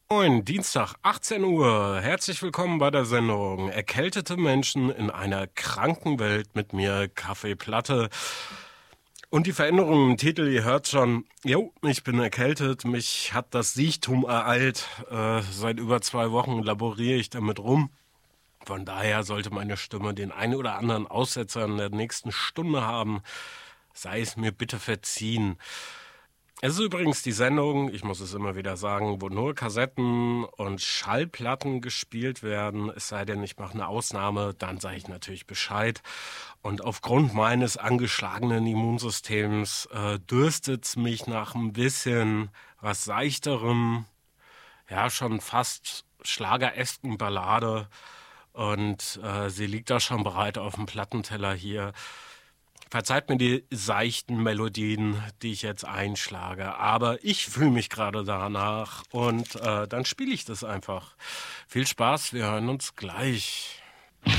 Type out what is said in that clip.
Moin, Dienstag, 18 Uhr. Herzlich willkommen bei der Sendung Erkältete Menschen in einer kranken Welt mit mir, Kaffee Platte. Und die Veränderungen im Titel, ihr hört schon, jo, ich bin erkältet, mich hat das Siechtum ereilt. Seit über 2 Wochen laboriere ich damit rum. Von daher sollte meine Stimme den einen oder anderen Aussetzer in der nächsten Stunde haben. Sei es mir bitte verziehen. Es ist übrigens die Sendung, ich muss es immer wieder sagen, wo nur Kassetten und Schallplatten gespielt werden. Es sei denn, ich mache eine Ausnahme, dann sage ich natürlich Bescheid. Und aufgrund meines angeschlagenen Immunsystems dürstet es mich nach ein bisschen was Seichterem, ja, schon fast schlageresken Ballade. Und sie liegt da schon bereit auf dem Plattenteller hier. Verzeiht mir die seichten Melodien, die ich jetzt einschlage, aber ich fühle mich gerade danach und dann spiele ich das einfach. Viel Spaß, wir hören uns gleich.